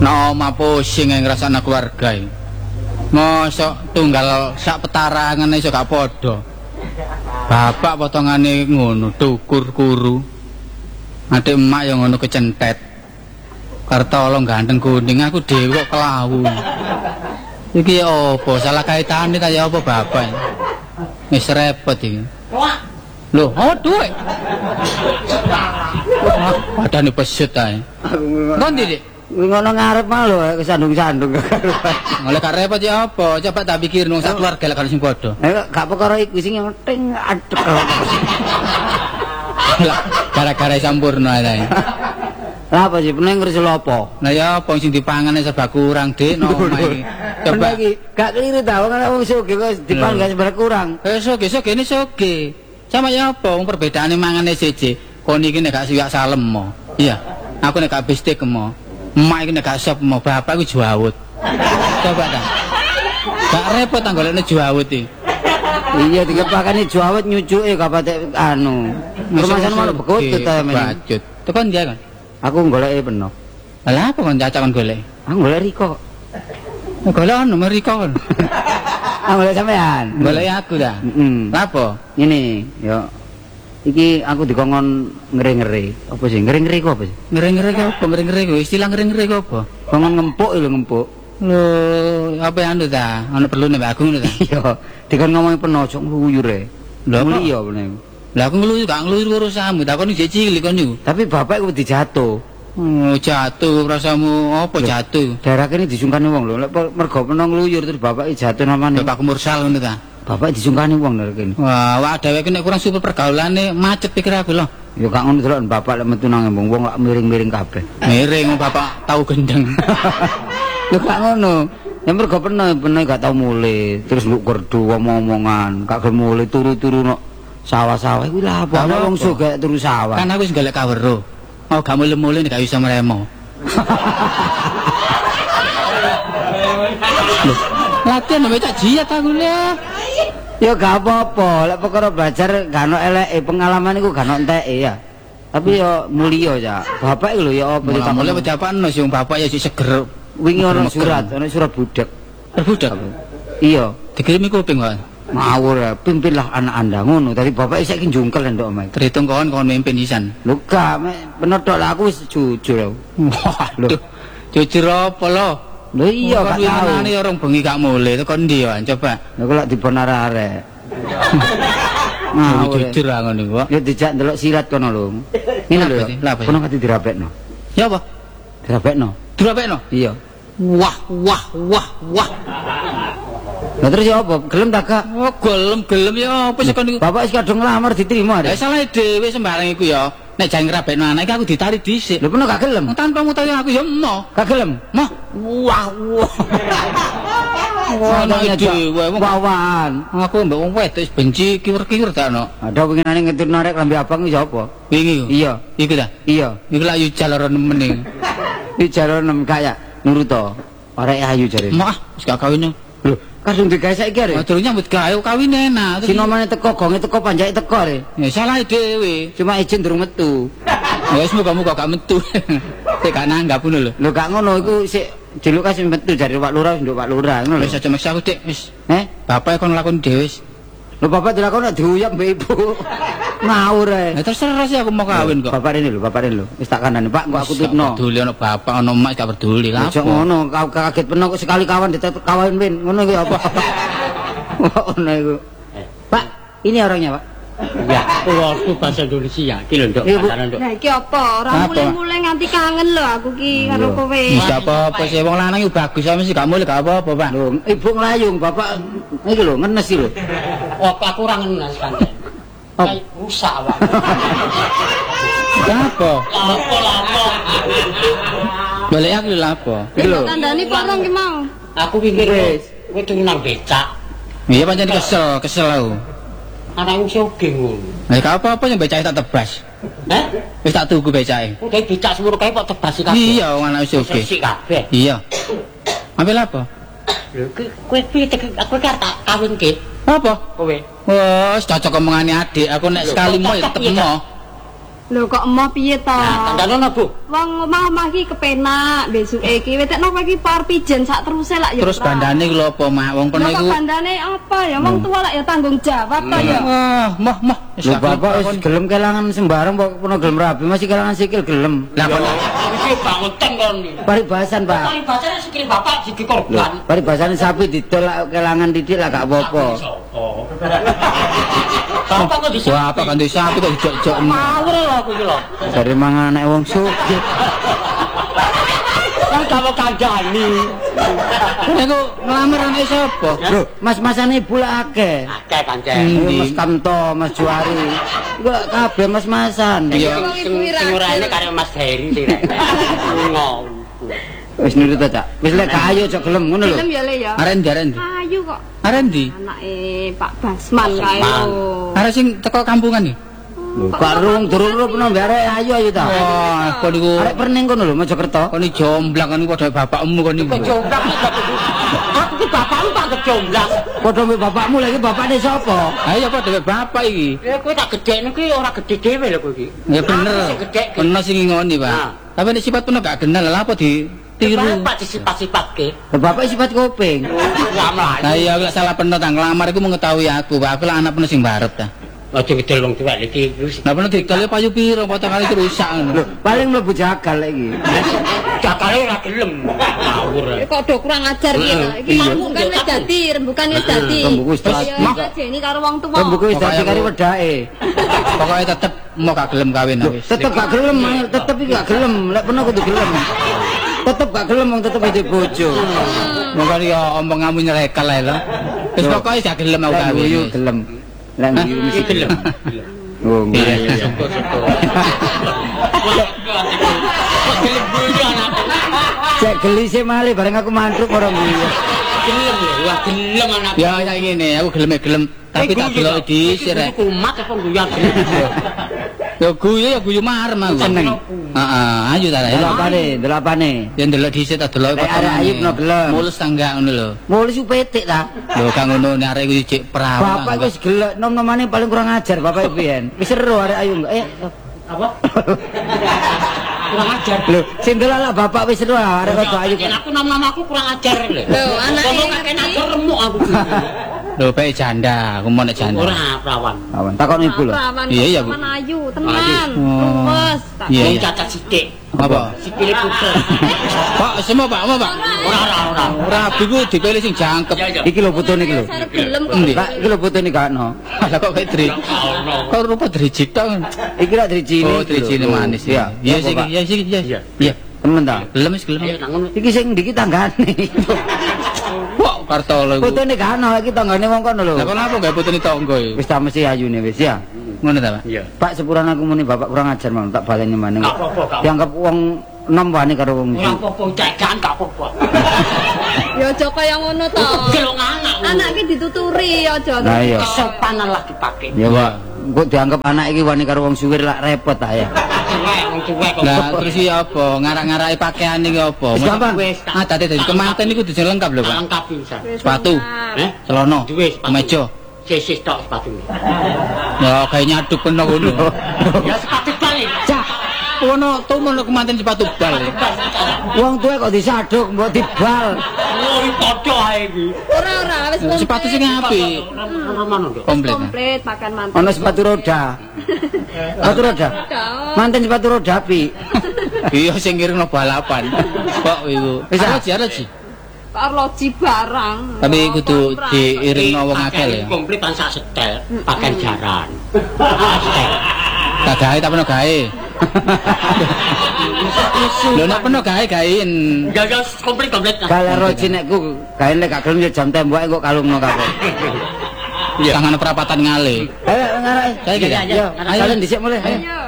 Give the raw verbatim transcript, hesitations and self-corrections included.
Nah, omah pusing yang ngrasakna keluarga iki. Mosok tunggal sak petarangan iso gak padha. Bapak potongane ngono, tukur kuru. Adik emak yang ngono kecentet. Kartolo ganteng kuning aku dhewe kok kelawu. Iki apa? Salah kaitane ta ya apa bapak? Wis repot iki. Loh, oh duwe. Padane pesut ae. Ngondi, Dik? Ngono ngarep mah lho kesandung-sandung karuan. Oleh gak repot ya apa? Coba tak pikir nang sak keluarga lek sing padha. Eh gak perkara iku sing penting adek. Gara-gara sampurna ae. Lah apa sih peneng ngresel apa? Lah ya apa sing dipangane serba kurang, Dik, no iki. Coba iki gak keliru ta wong wong sugih kok dipangan serba kurang. Eh sugih-sugih ini sugih. Sama ya apa wong perbedaane mangane siji. Kon iki nek gak siwak salem mo. Iya. Aku nek gak bistik mo. Emak iki nek gak sop mo, bapak iku juawut. Coba ta. Gak repot ta golekne juawut iki. Iya dikepakane juawut nyucuke gak patek anu. Rumasan malah bekutut ta men. Bacut. Tekon dia kan. Aku goleki peno. Lah apa kon cacak kon golek? Aku golek Riko. Golek ono Riko kon. Aku golek sampean. Golek aku ta. Heeh. Lah apa? Ngene, yo. Iki aku dikongkon ngeri-ngeri. Apa sih? Ngeri-ngeri ku apa sih? Ngeri-ngeri ku apa? Ngeri-ngeri ku istilah ngeri-ngeri ku apa? Kongkon ngempuk lho ngempuk. Lho, apa anu ta? Ono perlu nek aku ngono ta? Iya. Dikon ngomong peno ojo ngluyur e. Lho apa? Iya bener. Lah aku ngluyur gak ngluyur urusanmu. Takon iki cilik kon niku. Tapi bapak iku dijatuh. Oh, jatuh rasamu apa jatuh? Daerah kene disungkani wong lho. Lek mergo peno ngluyur terus bapak iki jatuh namane. Bapak mursal ngono ta? Bapak disungkani wong lho kene. Wah, awak dhewe iki nek kurang super pergaulane macet pikir aku lho. Ya gak ngono delok bapak lek metu nang embung wong lak miring-miring kabeh. Miring bapak tahu gendeng. Ya gak ngono. Ya mergo peno peno gak tau mulih, terus nduk gerdu omong-omongan, gak gelem mulih turu-turu nok sawah-sawah iku lha apa ana wong sugih turu sawah. Kan aku wis golek kawero. Oh gak mulih-mulih gak iso mremo. Latihan mbek cak jiat aku le. Ya gak apa-apa, lek perkara belajar gak ono eleke, pengalaman iku gak ono enteke ya. Tapi ya mulia ya. Bapak iku lho ya apa iki mulih pejapano sing bapak ya sik seger. Wingi ono surat, ono surat budak. Budak. Iya, dikirimi kuping kok. Ngawur ya, pimpinlah anak Anda ngono. Tadi bapak saiki njungkel ndok omae. Terhitung kon kon mimpin isan. Lho gak, bener tok lah aku wis jujur. Waduh. Jujur apa lho? Lho iya gak tau. Ana orang bengi gak mulih tekan ndi ya coba. Lha kok lak dipon arek-arek. Nah, jujur lah ngono kok. Ya dijak ndelok silat kono lho. Ngene lho. Kono kate dirapekno. Ya apa? Dirapekno. Dirapekno? Iya. Wah, wah, wah, wah. Lah terus ya apa? Gelem ta gak? Oh, gelem, gelem ya apa sih kon niku? Bapak wis kadung nglamar diterima ya. Ya salah dhewe sembarang iku ya. Nek jane ngrabekno anak iki aku ditarik dhisik. Lho peno gak gelem? Tanpa mutahi aku ya emoh. Gak gelem? Moh. Wah, wah. Wah, dhewe wong wawan. Aku mbek wong wedok wis benci kiwer-kiwer ta ono. Ada winginane ngetir narek lambe abang iki sapa? Wingi. Iya. Iku ta? Iya. Iku lak yo jalur nemen iki. Iki jalur nemen kaya nurut to. Arek ayu jare. Mah, wis gak kawin. Lho, kadung digawe saiki arek. Durung nyambut gawe kawin enak. Sinomane teko gonge teko panjake teko re. Ya salah dhewe. Cuma izin durung metu. Ya wis muga-muga gak metu. Sik gak nanggap ngono lho. Lho gak ngono iku sik dilukas metu jare Pak Lurah nduk Pak Lurah ngono lho. Wis aja maksa aku Dik, wis. Eh, bapak kon lakon dhewe wis. Lho bapak dilakoni diuyap mbek ibu. Ngawur ae. Lah terserah sih aku mau kawin kok. Bapak ini lho, bapak ini lho. Wis tak kandhani, Pak, kok aku tutno. Peduli ono bapak ono emak gak peduli lah. Ojo ngono, kau kaget peno kok sekali kawan ditetep kawin win. Ngono iki apa? Ngono iku. Pak, ini orangnya, Pak. Ya, waktu bahasa Indonesia. Iki lho, Nduk, pacaran, Nduk. Lah iki apa? Ora mulai-mulai nganti kangen lho aku ki karo kowe. Wis apa-apa sih wong lanang iki bagus sama sih gak mulih gak apa-apa, Pak. Lho, ibu nglayung, bapak iki lho ngenes iki lho. Oh, aku ora ngenes kan. Kayak rusak, Pak. Apa? Lapo, lapo. Boleh aku lho apa? Iki lho. Tandani porong ki mau. Aku pikir wis kowe tuh nang becak. Iya pancen kesel, kesel aku. Anakku sugih ngono. Lah gak apa-apa yang becake tak tebas. Heh? Wis tak tuku becake. Udah becak seluruh kae kok tebas kabeh. Iya, wong anak sugih. Sik kabeh. Iya. Ambil apa? Lho, kowe piye aku ki tak kawin ki? Apa? Kowe. Wes cocok omongane adik, aku nek sekali mau ya tetep mau. Lho kok emoh piye to? Nah, kandhane Bu. Wong omah-omah iki kepenak, besuke iki wetekno kowe iki par pijen sak teruse lak ya. Terus bandane ku lho apa, Mak? Wong kono Lho kok iku. bandane apa ya? Wong tuwa lak ya tanggung jawab to ya. Wah, mah mah. Lho bapak wis gelem kelangan sembarang kok kono gelem rabi masih kelangan sikil gelem. Lah kok Iki bangutan kon iki. Paribasan, Pak. Kali bacane sikil bapak siji korban. Paribasan sapi ditolak kelangan didik lah gak apa-apa. Bapak kok bisa. wah, apa kan desa aku kok dijok-jok. Mawur lho aku iki lho. Dari mangan anak wong sugih. Kan kamu kandhani. Kan aku ngelamar anak sapa? Lho, mas-masane ibu lah akeh. Akeh kancen. Hmm. Ayo, Mas Kamto, Mas Juari. Enggak kabeh mas-masan. Iya, Wong sing ibu ira. sing urane karo Mas Heri sih. Ngono. Wis nurut ta, Cak. Wis lek gak ayo cok gelem ngono lho. Film ya le ya. Aren ndi aren ndi? Ayu kok. Aren ndi? Anake Pak Basman kae Basman. lho. Are sing teko kampungan iki. Lho, Kak Rung durung-durung peno mbare ayo ayo ta. Wah, kon niku Arek perning kono lho Mojokerto. kon iki jomblang kan padha bapakmu kon niku. Kejomblang iki. Aku ki bapakmu tak kejomblang. Padha mbek bapakmu lagi bapakne sapa? Ayo padha mbek bapak iki. Ya kowe tak gedhekne ki ora gedhe dhewe lho kowe iki. Ya bener. Aku sing gedhe ki. Bener sing ngoni, Pak. Nah. Tapi nek sifat pun gak kenal lah apa di tiru. Bapak disipat-sipatke. Lah bapak sifat kuping. Ora mlayu. Lah iya lek salah penuh tang lamar iku mengetahui aku, Pak. Aku lah anak penuh sing barep ta. Aja ngedel wong tuwek iki wis Lah penuh dikali payu piro potongane iki rusak ngono. Lho, paling mlebu jagal lek iki. cakale ora gelem. Ngawur. Ya kok do kurang ajar iki to. Iki Iya. kamu kan wis dadi, rembukan wis dadi. Rembuku wis dadi. Ya ngajeni karo wong tuwa. Rembuku wis dadi karo wedake. Pokoke tetep mau gak gelem kawin Lho, wis. tetep gak gelem, Mas. tetep iki gak gelem. Lek peno kudu gelem. Tetep gak gelem wong tetep di bojo. Monggo ya omonganmu nyerekal ae lho. Wis pokoke gak gelem mau Lek kawin. guyu gelem. Lek guyu mesti gelem. Oh, Iya, iya. iya. Syukur-syukur. Kok gelem guyu anakku. Cek geli sih malih bareng aku mantruk ora guyu. Gelem ya, wah gelem anakku. Ya kayak ngene, aku gelem gelem tapi tak delok dhisik rek. Kumat apa guyon gelem. Ya guyu ya guyu marem aku. Seneng. Heeh, ayo ta rek. Delapane, delapane. Ya ndelok dhisik tak delok Lek arek ayu peno gelem. Mulus ta enggak ngono lho. Mulih petik ta. Lho gak ngono nek arek iku cek perawan. Bapak wis gelek nom-nomane paling kurang ajar bapak piyen. Wis seru arek ayu enggak. Eh, Apa? Kurang ajar. lho, sing delok lah bapak wis seru arek kok ayu. Yen aku nama-nama aku kurang ajar lho. Lho, anake Kono kakek ajar remuk aku. Lho bae janda, aku mau nek janda. Ora perawan. Awan, takon ibu lho. Perawan Iya, iya, Bu. teman ayu, tenan. Oh. Luwes. Iya, Wong iya. cacat sithik. Apa? Sikile putus. Pak, semua Pak, mau Pak. Ora ora ora. Ora biku dipilih sing jangkep. Ya ya. Iki lho fotone iki lho. Sarep gelem kok. Endi? Pak, iki lho fotone gak ono. Lah kok kayak dri. Kok rupa drijik tok. Iki lak dricine. Oh, drijine manis. Iya. Iya sih, iya sih, iya. Iya. Iya. Temen ta. Gelem wis gelem. Ayo nang ngono. Iki sing ndi iki tanggane. Kok kartolo iku. Fotone gak ono iki tanggane wong kono lho. Lah kok apa gawe putune tangga iki? Wis ta mesti ayune wis ya. Ngono ta, Pak? Iya. Pak sepuran aku muni bapak kurang ajar mang tak baleni maneh. Gak apa-apa, gak apa-apa. Dianggap wong enom wani karo wong Ora iki. apa-apa cekan gak apa-apa. Ya aja kaya ngono to. Gelo anak. Anak iki dituturi aja. Nah iya. Kesopanan lah dipakai. Ya, Pak. Kok dianggap anak iki wani karo wong suwir lak repot ta ya. Tuwek wong tuwek kok. Lah terus iki apa? Ngarak-ngaraki pakaian iki apa? Wis gampang. Wis tak Adate dadi kemanten iku dijel lengkap lho, Pak. lengkap bisa. Sepatu. Eh? Celana, Duwe sepatu. kemeja. Sisis tok sepatune. Ya kayak nyaduk peno ngono. Ya sepatu balik. Cak, Ono tumen kemanten sepatu bal. wong tuwa kok disaduk mbok dibal. Oh, padha ae iki. Ora ora wis komplit. Sepatu sing apik. Romono nduk. Komplit. Komplit makan mantap. Ono sepatu roda. Sepatu roda. Manten sepatu roda api. Iya sing ngiringno balapan. Kok iku. Wis, ah? Arloji, arloji. Arloji barang. Tapi kudu diiringno wong akeh ya. Komplit tan sak setel, pakai jaran. Setel. Gak gawe tak peno gawe. Lho nek peno gawe gawein. Ya ya komplit komplit. Kalau roji nekku gawe lek gak gelem ya jam temboke kok kalungno kabeh. Tangan perapatan ngale. Ayo ngarep. Saiki. Iya, iya. Ayo, kalian dhisik mulai. Ayo. Ayo.